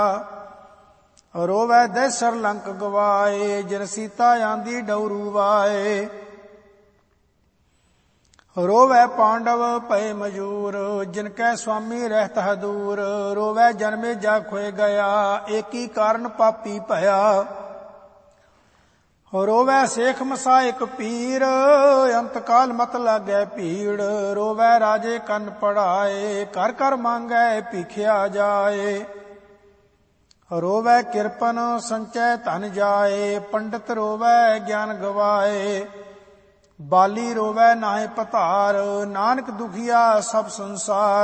ਰੋਵੈ ਦੈਸਰ ਲੰਕ ਗਵਾਏ, ਜਿਨ ਸੀਤਾ ਆਂਦੀ ਡਉਰੂ ਵਾਏ। ਰੋਵੈ ਪਾਂਡਵ ਭਏ ਮਜੂਰ, ਜਿਨ ਕੈ ਸੁਆਮੀ ਰਹਿਤ ਹਦੂਰ। ਰੋਵੈ ਜਨਮੇ ਜਾ ਖੋਏ ਗਿਆ, ਏਕੀ ਕਾਰਨ ਪਾਪੀ ਭਇਆ। ਰੋਵੈ ਸੇਖ ਮਸਾਇਕ ਪੀਰ, ਅੰਤ ਕਾਲ ਮਤ ਲਾਗੈ ਭੀੜ। ਰੋਵੈ ਰਾਜੇ ਕੰਨ ਪੜਾਏ, ਘਰ ਘਰ ਮੰਗੈ ਭੀਖਿਆ ਜਾਏ। ਰੋਵੈ ਕਿਰਪਨ ਸੰਚੈ ਧਨ ਜਾਏ, ਪੰਡਤ ਰੋਵੈ ਗਿਆਨ ਗਵਾਏ। ਬਾਲੀ ਰੋਵੈ ਨਾਹਿ ਪਧਾਰ, ਨਾਨਕ ਦੁਖੀਆ ਸਭ ਸੰਸਾਰ।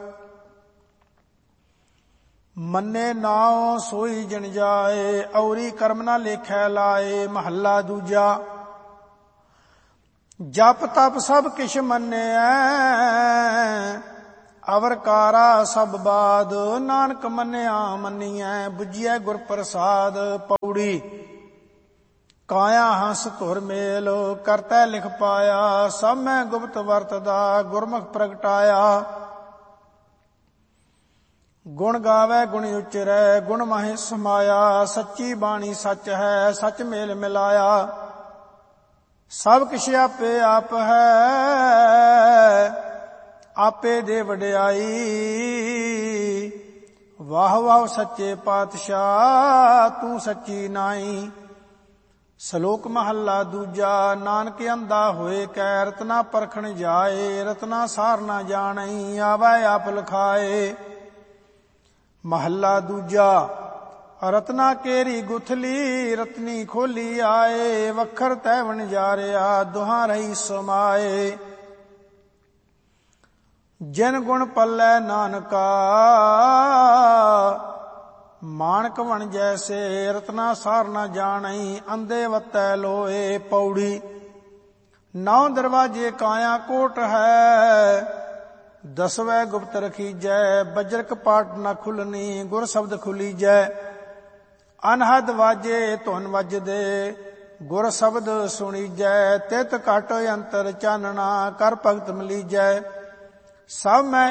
ਮੰਨੇ ਨਾਉ ਸੋਈ ਜਨ ਜਾਏ, ਔਰੀ ਕਰਮ ਨਾ ਲੇਖੈ ਲਾਏ। ਮਹੱਲਾ ਦੂਜਾ। ਜਪ ਤਪ ਸਭ ਕਿਛ ਮੰਨਿਐ, ਅਵਰ ਕਾਰਾ ਸਭ ਬਾਦ। ਨਾਨਕ ਮੰਨਿਆ ਮੰਨੀਐ, ਬੁਝੀਐ ਗੁਰ ਪ੍ਰਸਾਦ। ਪੌੜੀ। ਕਾਇਆ ਹੰਸ ਧੁਰ ਮੇਲ, ਕਰਤੈ ਲਿਖ ਪਾਇਆ। ਸਭ ਮੈਂ ਗੁਪਤ ਵਰਤਦਾ, ਗੁਰਮੁਖ ਪ੍ਰਗਟਾਇਆ। ਗੁਣ ਗਾਵੈ ਗੁਣ ਉਚਰੈ, ਗੁਣ ਮਾਹਿ ਸਮਾਇਆ। ਸੱਚੀ ਬਾਣੀ ਸੱਚ ਹੈ, ਸੱਚ ਮੇਲ ਮਿਲਾਇਆ। ਸਭ ਕਿਛ ਆਪੇ ਆਪ ਹੈ, ਆਪੇ ਦੇ ਵਡਿਆਈ। ਵਾਹ ਵਾਹ ਸੱਚੇ ਪਾਤਸ਼ਾਹ, ਤੂੰ ਸੱਚੀ ਨਾਈ। ਸ਼ਲੋਕ ਮਹੱਲਾ ਦੂਜਾ। ਨਾਨਕ ਅੰਧਾ ਹੋਏ ਕੈ, ਰਤਨਾ ਪਰਖਣ ਜਾਏ। ਰਤਨਾ ਸਾਰ ਨਾ ਜਾਣਈ, ਆਵੈ ਆਪ ਲਖਾਏ। ਮਹੱਲਾ ਦੂਜਾ। ਰਤਨਾ ਕੇਰੀ ਗੁਥਲੀ, ਰਤਨੀ ਖੋਲੀ ਆਏ। ਵਖਰ ਤੈ ਵਣਜਾਰਿਆ, ਦੁਹਾਂ ਰਹੀ ਸਮਾਏ। ਜਿਨ ਗੁਣ ਪੱਲੈ ਨਾਨਕਾ, ਮਾਣਕ ਵਣ ਜੈਸੇ। ਰਤਨਾ ਸਾਰ ਨਾ ਜਾਣਈ, ਅੰਧੇ ਵੱਤੈ ਲੋਏ। ਪੌੜੀ। 9 ਦਰਵਾਜੇ ਕਾਇਆ ਕੋਟ ਹੈ, ਦਸਵੈ ਗੁਪਤ ਰਖੀਜੈ। ਬਜਰ ਕਪਾਟ ਨਾ ਖੁੱਲਣੀ, ਗੁਰ ਸ਼ਬਦ ਖੁੱਲੀਜੈ। ਅਨਹਦ ਵਾਜੇ ਧੁਨ ਵੱਜਦੇ, ਗੁਰ ਸ਼ਬਦ ਸੁਣੀਜੈ। ਤਿਤ ਘਟ ਅੰਤਰ ਚਾਨਣਾ, ਕਰ ਭਗਤ ਮਿਲੀਜੈ। ਸਭ ਮੈਂ